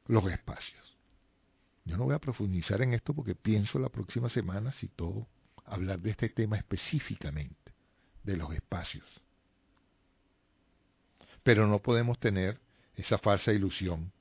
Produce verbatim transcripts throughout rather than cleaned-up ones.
los espacios. Yo no voy a profundizar en esto porque pienso la próxima semana, si todo, hablar de este tema específicamente, de los espacios. Pero no podemos tener esa falsa ilusión,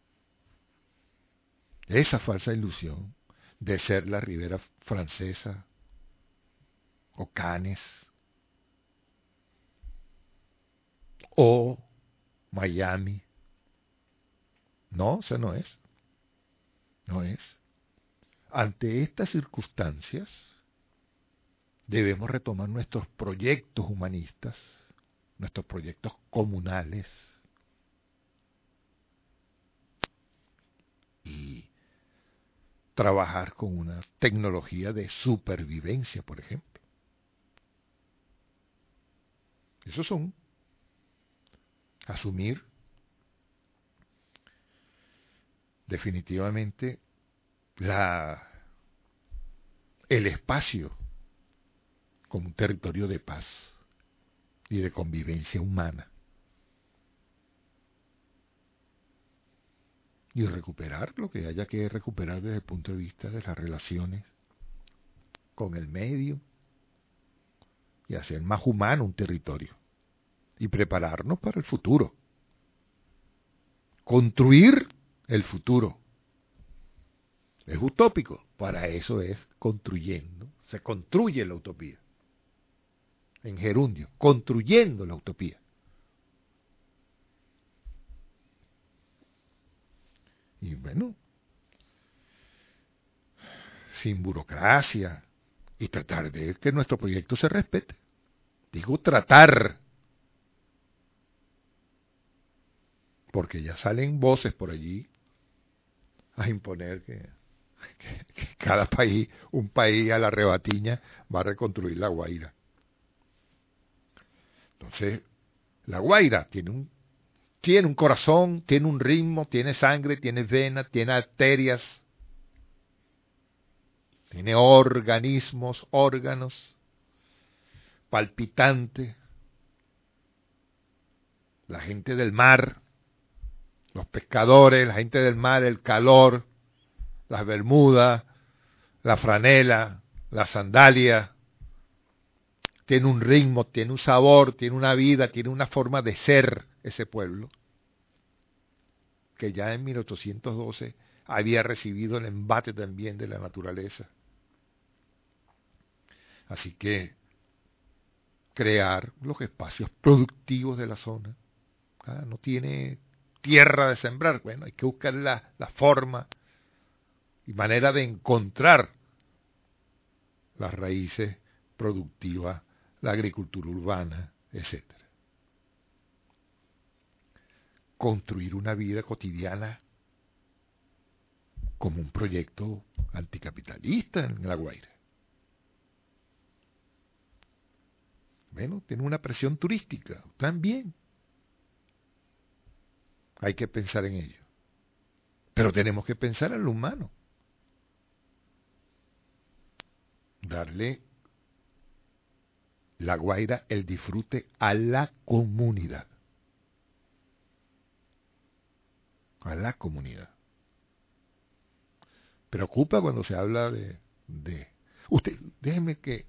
esa falsa ilusión de ser la Ribera Francesa o Cannes o Miami. No, o sea, no es. No es. Ante estas circunstancias, debemos retomar nuestros proyectos humanistas, nuestros proyectos comunales y trabajar con una tecnología de supervivencia, por ejemplo. Esos son asumir definitivamente la, el espacio como un territorio de paz y de convivencia humana. Y recuperar lo que haya que recuperar desde el punto de vista de las relaciones con el medio y hacer más humano un territorio y prepararnos para el futuro. Construir el futuro. Es utópico, para eso es construyendo, se construye la utopía. En gerundio, construyendo la utopía. Y bueno, sin burocracia y tratar de que nuestro proyecto se respete. Digo tratar, porque ya salen voces por allí a imponer que, que, que cada país, un país a la rebatiña, va a reconstruir La Guaira. Entonces, La Guaira tiene un, tiene un corazón, tiene un ritmo, tiene sangre, tiene venas, tiene arterias, tiene organismos, órganos, palpitante. La gente del mar, los pescadores, la gente del mar, el calor, las bermudas, la franela, la sandalia, tiene un ritmo, tiene un sabor, tiene una vida, tiene una forma de ser ese pueblo, que ya en mil ochocientos doce había recibido el embate también de la naturaleza. Así que crear los espacios productivos de la zona. Ah, no tiene tierra de sembrar, bueno, hay que buscar la, la forma y manera de encontrar las raíces productivas, la agricultura urbana, etcétera. Construir una vida cotidiana como un proyecto anticapitalista en La Guaira. Bueno, tiene una presión turística, también. Hay que pensar en ello. Pero tenemos que pensar en lo humano. Darle La Guaira el disfrute a la comunidad. A la comunidad. Preocupa cuando se habla de... de usted, déjeme que...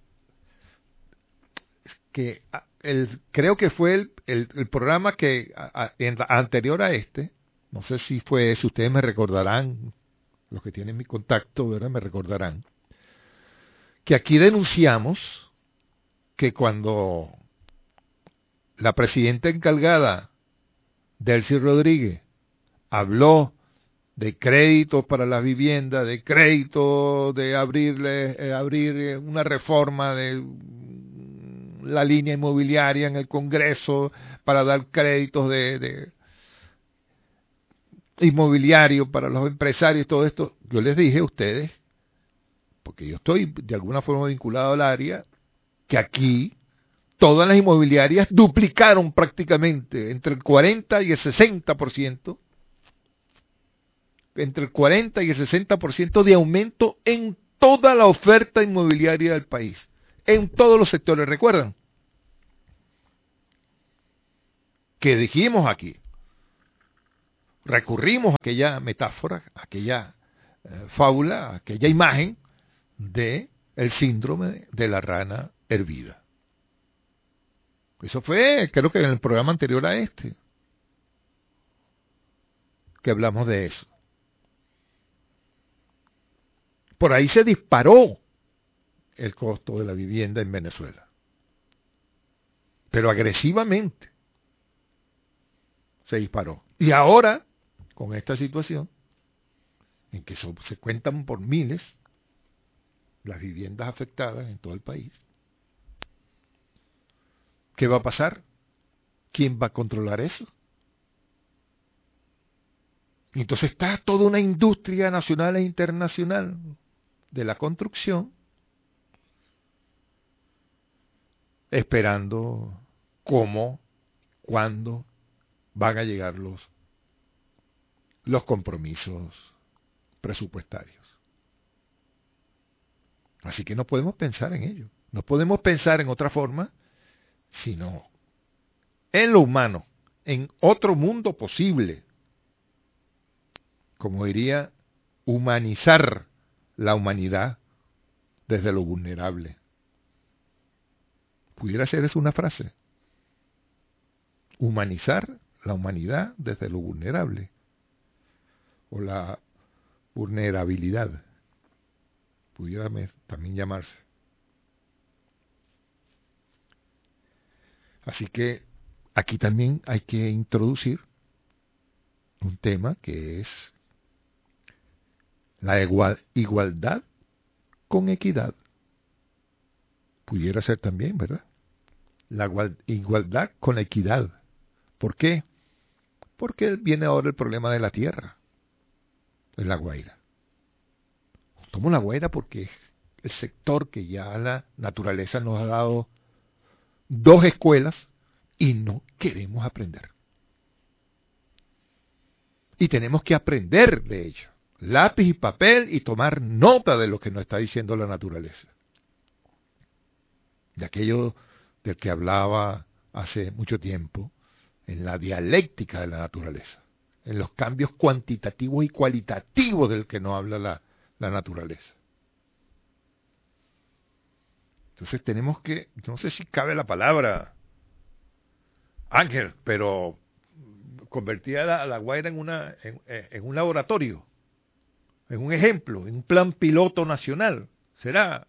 que el, creo que fue el, el, el programa que a, a, en, anterior a este, no sé si fue ese, ustedes me recordarán, los que tienen mi contacto, ¿verdad? Me recordarán, que aquí denunciamos que cuando la presidenta encargada, Delcy Rodríguez, habló de créditos para las viviendas, de créditos, de abrirle, eh, abrir una reforma de la línea inmobiliaria en el Congreso para dar créditos de, de inmobiliario para los empresarios, todo esto. Yo les dije a ustedes, porque yo estoy de alguna forma vinculado al área, que aquí todas las inmobiliarias duplicaron prácticamente entre el cuarenta y el sesenta por ciento, entre el cuarenta y el sesenta por ciento de aumento en toda la oferta inmobiliaria del país, en todos los sectores. ¿Recuerdan? Que dijimos aquí, recurrimos a aquella metáfora, a aquella eh, fábula, a aquella imagen de el síndrome de la rana hervida. Eso fue, creo que en el programa anterior a este, que hablamos de eso. Por ahí se disparó el costo de la vivienda en Venezuela, pero agresivamente se disparó. Y ahora, con esta situación, en que so, se cuentan por miles las viviendas afectadas en todo el país, ¿qué va a pasar? ¿Quién va a controlar eso? Entonces está toda una industria nacional e internacional de la construcción esperando cómo, cuándo van a llegar los, los compromisos presupuestarios. Así que no podemos pensar en ello. No podemos pensar en otra forma, sino en lo humano, en otro mundo posible. Como diría, humanizar la humanidad desde lo vulnerable. ¿Pudiera ser eso una frase? Humanizar la humanidad desde lo vulnerable. O la vulnerabilidad. Pudiera también llamarse. Así que aquí también hay que introducir un tema que es la igual, igualdad con equidad. Pudiera ser también, ¿verdad? La igualdad con la equidad. ¿Por qué? Porque viene ahora el problema de la tierra, en La Guaira. Tomo La Guaira porque es el sector que ya la naturaleza nos ha dado dos escuelas y no queremos aprender. Y tenemos que aprender de ello. Lápiz y papel y tomar nota de lo que nos está diciendo la naturaleza. De aquello del que hablaba hace mucho tiempo, en la dialéctica de la naturaleza, en los cambios cuantitativos y cualitativos del que nos habla la, la naturaleza. Entonces tenemos que, no sé si cabe la palabra, Ángel, pero convertir a la, a la Guaira en, una, en, en un laboratorio, en un ejemplo, en un plan piloto nacional, ¿será?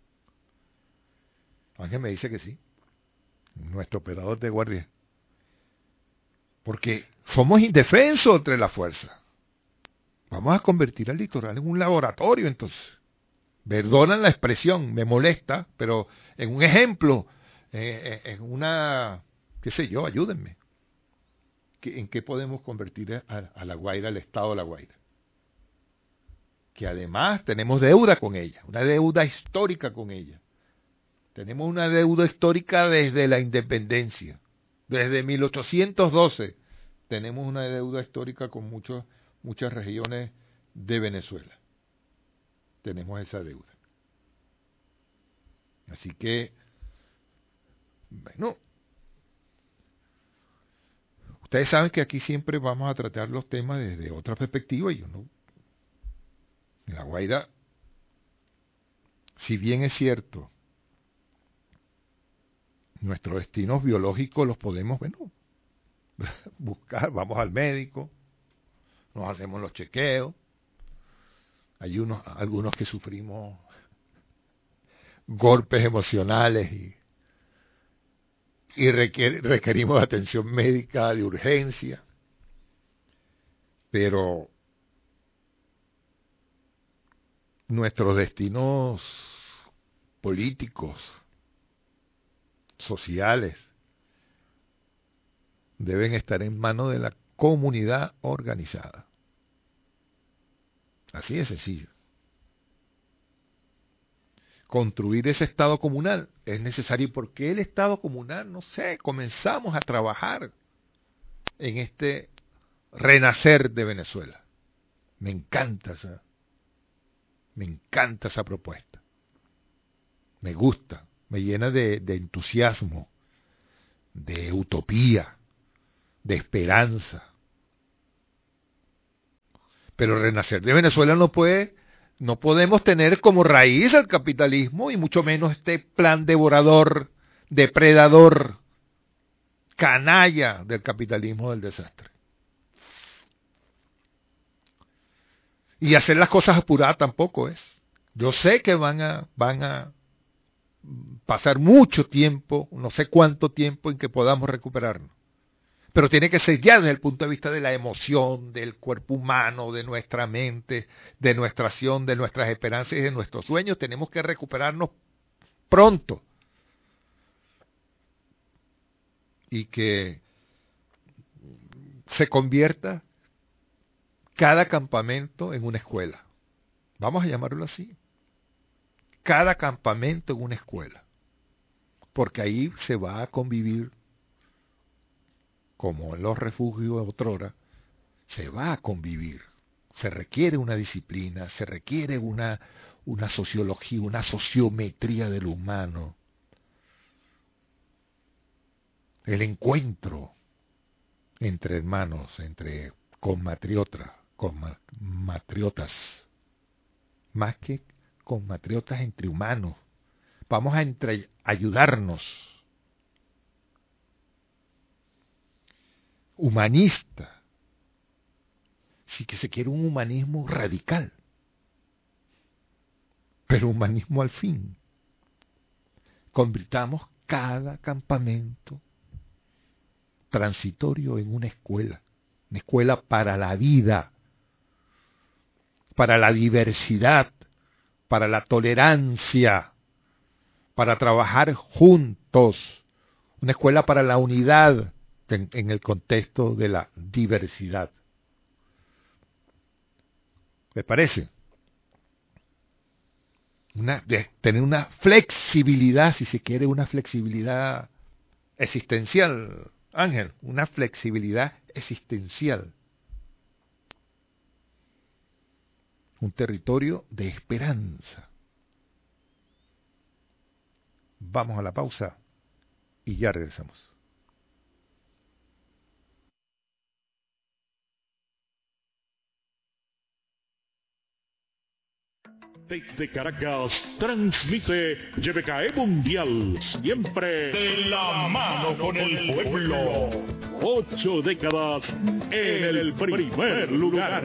Ángel me dice que sí, nuestro operador de guardia. Porque somos indefensos entre las fuerzas. Vamos a convertir al litoral en un laboratorio, entonces. Perdonan la expresión, me molesta, pero en un ejemplo, eh, en una, qué sé yo, ayúdenme. ¿En qué podemos convertir a, a La Guaira, al estado de La Guaira? Que además tenemos deuda con ella, una deuda histórica con ella. Tenemos una deuda histórica desde la independencia. Desde mil ochocientos doce tenemos una deuda histórica con muchos, muchas regiones de Venezuela. Tenemos esa deuda. Así que, bueno, ustedes saben que aquí siempre vamos a tratar los temas desde otra perspectiva y yo no. En La Guaira, si bien es cierto, nuestros destinos biológicos los podemos, bueno, buscar, vamos al médico, nos hacemos los chequeos, hay unos, algunos que sufrimos golpes emocionales y, y requiere, requerimos atención médica de urgencia, pero nuestros destinos políticos, sociales, deben estar en manos de la comunidad organizada. Así de sencillo. Construir ese Estado comunal es necesario porque el Estado comunal, no sé, comenzamos a trabajar en este renacer de Venezuela. Me encanta esa, me encanta esa propuesta. Me gusta, me llena de, de entusiasmo, de utopía, de esperanza. Pero el renacer de Venezuela no puede, no podemos tener como raíz el capitalismo y mucho menos este plan devorador, depredador, canalla del capitalismo del desastre. Y hacer las cosas apuradas tampoco es. Yo sé que van a, van a pasar mucho tiempo, no sé cuánto tiempo en que podamos recuperarnos. Pero tiene que ser ya desde el punto de vista de la emoción, del cuerpo humano, de nuestra mente, de nuestra acción, de nuestras esperanzas y de nuestros sueños. Tenemos que recuperarnos pronto. Y que se convierta cada campamento en una escuela. Vamos a llamarlo así. Cada campamento en una escuela. Porque ahí se va a convivir, como en los refugios de otrora, se va a convivir. Se requiere una disciplina, se requiere una, una sociología, una sociometría del humano. El encuentro entre hermanos, entre compatriotas, compatriotas, más que compatriotas entre humanos. Vamos a entre, ayudarnos. Humanista. Sí que se quiere un humanismo radical. Pero humanismo al fin. Convirtamos cada campamento transitorio en una escuela. Una escuela para la vida. Para la diversidad. Para la tolerancia. Para trabajar juntos. Una escuela para la unidad en, en el contexto de la diversidad. ¿Me parece? Una, de tener una flexibilidad, si se quiere, una flexibilidad existencial, Ángel, una flexibilidad existencial. Un territorio de esperanza. Vamos a la pausa y ya regresamos. Desde Caracas transmite Y B K E Mundial, siempre de la mano con el pueblo. Ocho décadas en el primer lugar.